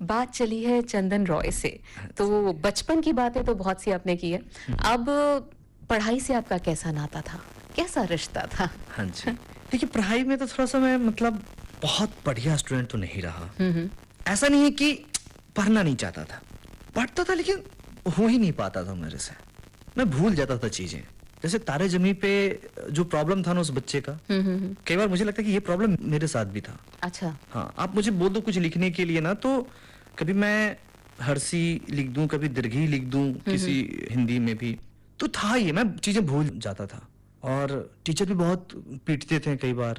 बात चली है चंदन रॉय से, तो बचपन की बातें तो बहुत सी आपने की है। अब पढ़ाई से आपका कैसा नाता था, कैसा रिश्ता था? हाँ जी, देखिए पढ़ाई में तो थोड़ा सा मैं मतलब बहुत बढ़िया स्टूडेंट तो नहीं रहा। ऐसा नहीं है कि पढ़ना नहीं चाहता था, पढ़ता था लेकिन हो ही नहीं पाता था मेरे से। मैं भूल जाता था चीजें, जैसे तारे जमी पे जो प्रॉब्लम था ना उस बच्चे का, कई बार मुझे लगता है कि ये प्रॉब्लम मेरे साथ भी था। अच्छा। हाँ, आप मुझे बोल दो कुछ लिखने के लिए ना, तो कभी मैं हर्षी लिख दूं, कभी दीर्घी लिख दूं किसी हिंदी में भी, तो था ये, मैं चीजें भूल जाता था। और टीचर भी बहुत पीटते थे कई बार,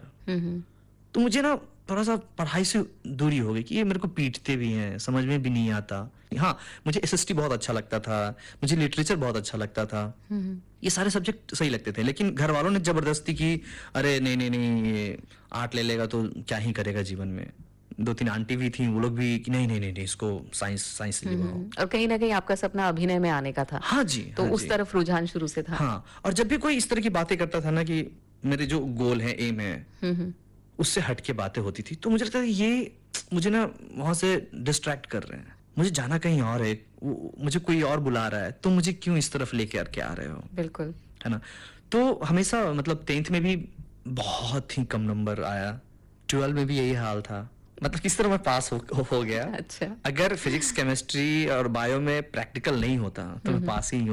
तो मुझे ना थोड़ा सा पढ़ाई से दूरी हो गई कि ये मेरे को पीटते भी हैं, समझ में भी नहीं आता। हाँ, मुझे एसएसटी बहुत अच्छा लगता था, मुझे लिटरेचर बहुत अच्छा लगता था, ये सारे सब्जेक्ट सही लगते थे, लेकिन घर वालों ने जबरदस्ती की, अरे नहीं नहीं नहीं, ये आर्ट ले लेगा तो क्या ही करेगा जीवन में। 2-3 आंटी भी थी, वो लोग भी कि नहीं नहीं नहीं, नहीं इसको साइंस लिवाओ। और कहीं ना कहीं आपका सपना अभिनय में आने का था। हाँ जी, तो हाँ उस जी। तरफ रुझान शुरू से था। हाँ, और जब भी कोई इस तरह की बातें करता था ना कि मेरे जो गोल है, एम है, उससे हट के बातें होती थी, तो मुझे लगता था ये मुझे ना वहां से डिस्ट्रैक्ट कर रहे हैं, मुझे जाना कहीं और है, मुझे कोई और बुला रहा है, तो मुझे क्यों इस तरफ लेके आके आ रहे हो। बिल्कुल, है ना। तो हमेशा मतलब 10th में भी बहुत ही कम नंबर आया, 12 में भी यही हाल था, मतलब किस तरह मैं पास हो गया। अच्छा। अगर फिजिक्स, केमिस्ट्री और बायो में प्रैक्टिकल नहीं होता तो मैं पास ही नहीं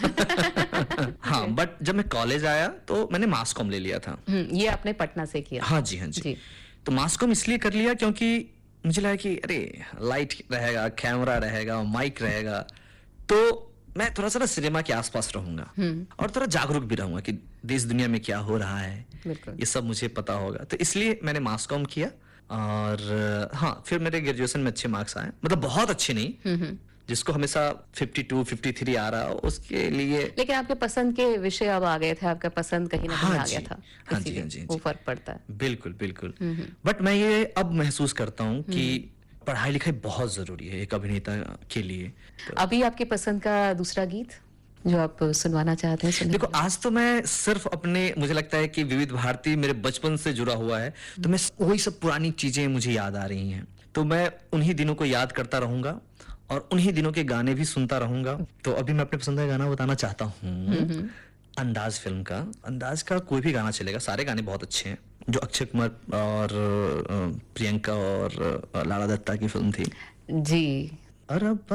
होता। हाँ, बट जब मैं कॉलेज आया तो मैंने मास कॉम ले लिया था। ये आपने पटना से किया? हाँ जी, हाँ जी। तो मास कॉम इसलिए कर लिया क्योंकि मुझे लगा कि अरे लाइट रहेगा, कैमरा रहेगा, माइक रहेगा, तो मैं थोड़ा सा ना सिनेमा के आसपास रहूंगा और थोड़ा जागरूक भी रहूंगा कि देश दुनिया में क्या हो रहा है, ये सब मुझे पता होगा। तो इसलिए मैंने मास कॉम किया। और हाँ, फिर मेरे ग्रेजुएशन में अच्छे मार्क्स आए, मतलब बहुत अच्छे नहीं, जिसको हमेशा 52, 53 आ रहा उसके लिए। लेकिन आपके पसंद के विषय अब आ गए थे, आपका पसंद कहीं ना कहीं आ गया था। हाँ जी, हाँ जी, वो फर्क पड़ता है। बिल्कुल बिल्कुल। बट मैं ये अब महसूस करता हूँ कि पढ़ाई लिखाई बहुत जरूरी है एक अभिनेता के लिए। अभी आपकी पसंद का दूसरा गीत जो आप सुनवाना चाहते हैं? देखो, आज तो मैं सिर्फ अपने, मुझे लगता है कि विविध भारती मेरे बचपन से जुड़ा हुआ है, तो मैं वही सब पुरानी चीजें मुझे याद आ रही हैं, तो मैं उन्हीं दिनों को याद करता रहूंगा और उन्हीं दिनों के गाने भी सुनता रहूंगा। तो अभी मैं अपने पसंद का गाना बताना चाहता हूँ, अंदाज फिल्म का। अंदाज का कोई भी गाना चलेगा, सारे गाने बहुत अच्छे हैं, जो अक्षय कुमार और प्रियंका और लाड़ा दत्ता की फिल्म थी जी। और